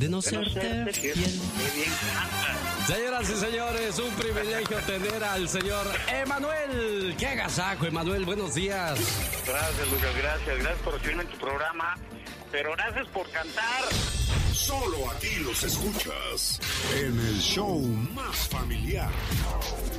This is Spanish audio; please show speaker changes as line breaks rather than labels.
de no serte fiel.
Qué bien canta.
Señoras y señores, un privilegio tener al señor Emanuel. ¡Qué agasajo, Emanuel! Buenos días.
Gracias, Lucas, gracias por recibirme en tu programa. Pero gracias por cantar.
Solo aquí los escuchas en el show más familiar.